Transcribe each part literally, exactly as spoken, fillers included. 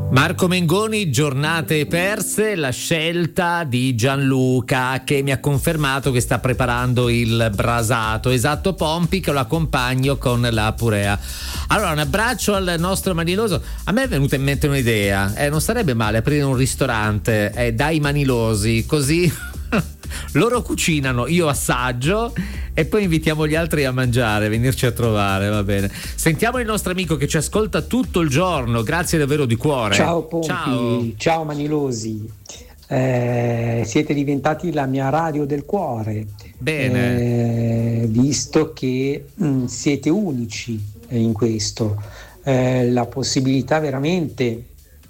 Marco Mengoni, giornate perse, la scelta di Gianluca che mi ha confermato che sta preparando il brasato, esatto Pompi, che lo accompagno con la purea. Allora un abbraccio al nostro Maniloso. A me è venuta in mente un'idea, eh, non sarebbe male aprire un ristorante eh, dai Manilosi, così loro cucinano, io assaggio e poi invitiamo gli altri a mangiare, venirci a trovare, va bene. Sentiamo il nostro amico che ci ascolta tutto il giorno, grazie davvero di cuore. Ciao Pompi, ciao, ciao Manilosi, eh, siete diventati la mia radio del cuore. Bene. Eh, visto che mh, siete unici in questo, eh, la possibilità veramente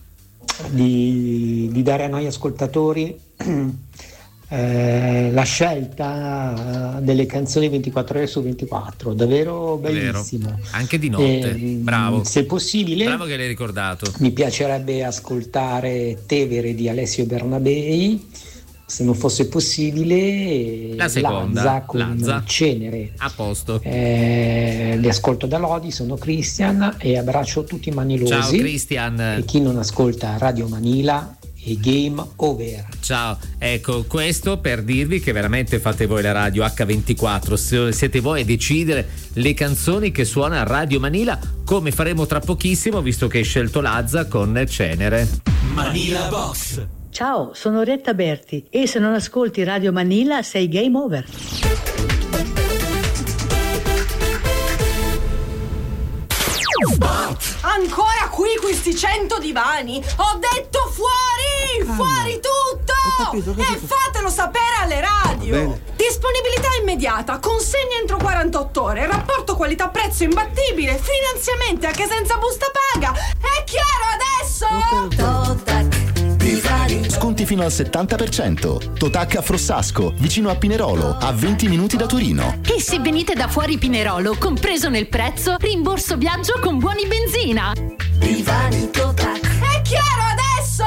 di, di dare a noi ascoltatori Eh, la scelta delle canzoni ventiquattro ore su ventiquattro, davvero bellissimo. Vero. Anche di notte, eh, bravo. Se possibile, bravo che l'hai ricordato. Mi piacerebbe ascoltare Tevere di Alessio Bernabei, se non fosse possibile la seconda, Lazza con Lazza. Cenere. A posto. Eh, li ascolto da Lodi, sono Christian e abbraccio tutti i manilosi. Ciao Christian. E chi non ascolta Radio Manila, e game over. Ciao, ecco questo per dirvi che veramente fate voi la radio acca ventiquattro, siete voi a decidere le canzoni che suona a Radio Manila, come faremo tra pochissimo visto che hai scelto Lazza con Cenere. Manila Box. Ciao, sono Retta Berti e se non ascolti Radio Manila sei game over. Ancora qui questi cento divani? Ho detto fuori! Calma. Fuori tutto! Ho capito, ho capito. E fatelo sapere alle radio! Disponibilità immediata, consegna entro quarantotto ore, rapporto qualità-prezzo imbattibile, finanziamenti anche senza busta paga! È chiaro adesso? Totac Divani. Sconti fino al settanta per cento. Totac a Frossasco, vicino a Pinerolo, a venti minuti da Torino. E se venite da fuori Pinerolo, compreso nel prezzo, rimborso viaggio con buoni benzina. Divani Totac. È chiaro adesso?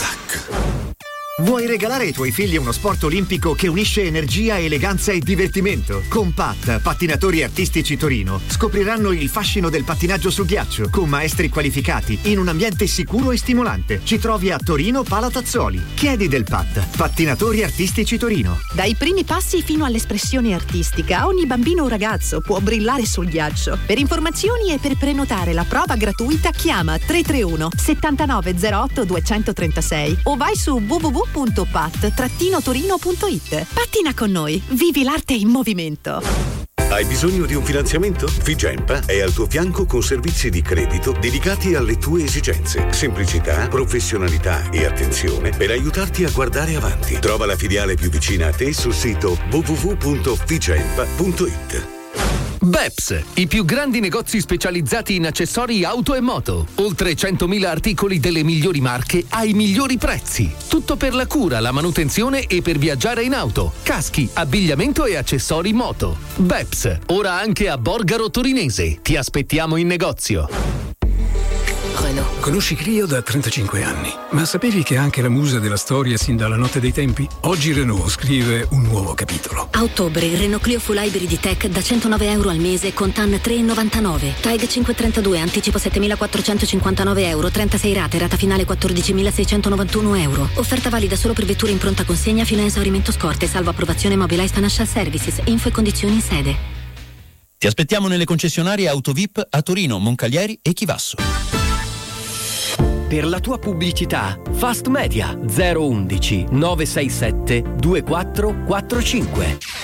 Vuoi regalare ai tuoi figli uno sport olimpico che unisce energia, eleganza e divertimento? Con P A T, Pattinatori Artistici Torino, scopriranno il fascino del pattinaggio su ghiaccio con maestri qualificati in un ambiente sicuro e stimolante. Ci trovi a Torino Palatazzoli. Chiedi del P A T, Pattinatori Artistici Torino. Dai primi passi fino all'espressione artistica, ogni bambino o ragazzo può brillare sul ghiaccio. Per informazioni e per prenotare la prova gratuita chiama tre tre uno settantanove zero otto duecentotrentasei o vai su w w w punto pat trattino torino punto it. Pattina con noi, vivi l'arte in movimento. Hai bisogno di un finanziamento? Figempa è al tuo fianco con servizi di credito dedicati alle tue esigenze. Semplicità, professionalità e attenzione per aiutarti a guardare avanti. Trova la filiale più vicina a te sul sito w w w punto figempa punto it. Beps, i più grandi negozi specializzati in accessori auto e moto. Oltre centomila articoli delle migliori marche ai migliori prezzi. Tutto per la cura, la manutenzione e per viaggiare in auto. Caschi, abbigliamento e accessori moto. Beps, ora anche a Borgaro Torinese. Ti aspettiamo in negozio. Renault. Conosci Clio da trentacinque anni, ma sapevi che è anche la musa della storia sin dalla notte dei tempi? Oggi Renault scrive un nuovo capitolo. A ottobre Renault Clio Full Hybrid Tech da centonove euro al mese con T A N tre virgola novantanove. Tag cinquecentotrentadue, anticipo settemilaquattrocentocinquantanove euro, trentasei rate, rata finale quattordicimilaseicentonovantuno euro. Offerta valida solo per vetture in pronta consegna fino a esaurimento scorte, salvo approvazione Mobilize Financial Services. Info e condizioni in sede. Ti aspettiamo nelle concessionarie Auto V I P a Torino, Moncalieri e Chivasso. Per la tua pubblicità, Fast Media zero uno uno nove sei sette due quattro quattro cinque.